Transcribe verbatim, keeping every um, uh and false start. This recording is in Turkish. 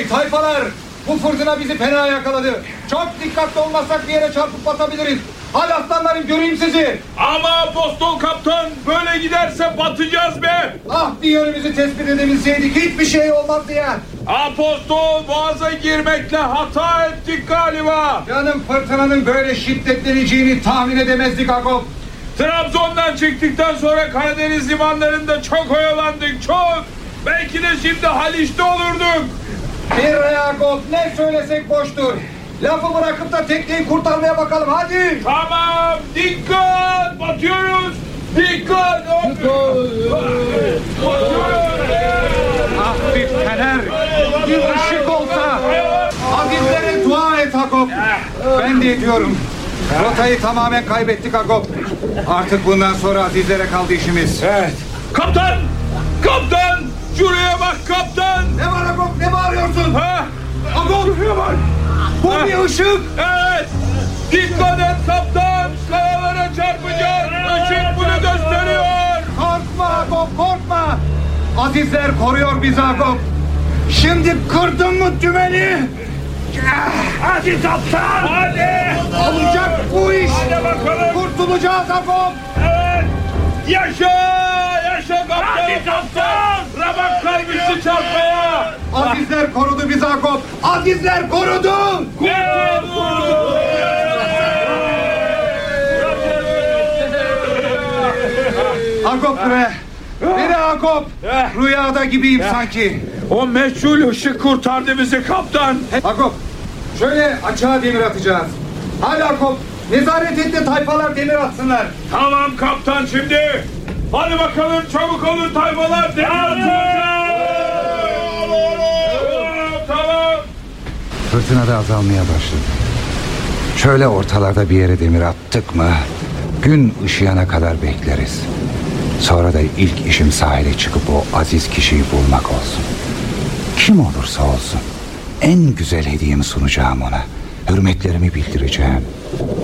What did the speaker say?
Hey tayfalar, bu fırtına bizi fena yakaladı. Çok dikkatli olmazsak bir yere çarpıp batabiliriz. Hadi aslanlarım, göreyim sizi. Ama apostol kaptan, böyle giderse batacağız be. Ah, bir yönümüzü tespit edebilseydik hiçbir şey olmazdı ya. Apostol, boğaza girmekle hata ettik galiba. Canım, fırtınanın böyle şiddetleneceğini tahmin edemezdik Agop. Trabzon'dan çıktıktan sonra Karadeniz limanlarında çok oyalandık, çok. Belki de şimdi Haliç'te olurduk. Bir Agop, ne söylesek boştur. Lafı bırakıp da tekneyi kurtarmaya bakalım, hadi. Tamam, dikkat, batıyoruz. Dikkat. Ah, bir fener, bir ışık olsa. Azizlere dua et Agop. Ben de ediyorum. Rotayı tamamen kaybettik Agop. Artık bundan sonra Azizlere kaldı işimiz. Evet. Kaptan! Kaptan! Şuraya bak kaptan! Ne var Agop, ne bağırıyorsun? Ha? Agop, Şuraya bak! bu Ha? bir ışık. Evet! Dikkat et kaptan! Kayalara çarpacağız! Işık bunu gösteriyor! Korkma Agop, korkma. Azizler koruyor bizi Agop. Şimdi kırdın mı dümeni? Hadi kaptan! Hadi! Olacak bu iş. Hadi bakalım! Kurtulacağız Agop. Evet! Yaşa! Yaşa kaptan! Hadi kaptan! Ramak kalmıştı çarpmaya! Azizler korudu bizi Agop. Azizler korudu. Kurtulduk! Agop bre. Biri Agop. Rüyada gibiyim sanki. O meçhul ışık kurtardı bizi kaptan. Agop, şöyle açığa demir atacağız. Hadi Agop, nezaret et de tayfalar demir atsınlar. Tamam kaptan şimdi. Hadi bakalım, çabuk olun tayfalar. Tamam. Fırtına da azalmaya başladı. Şöyle ortalarda bir yere demir attık mı gün ışıyana kadar bekleriz. Sonra da ilk işim sahile çıkıp o aziz kişiyi bulmak olsun. Kim olursa olsun en güzel hediyemi sunacağım ona. Hürmetlerimi bildireceğim.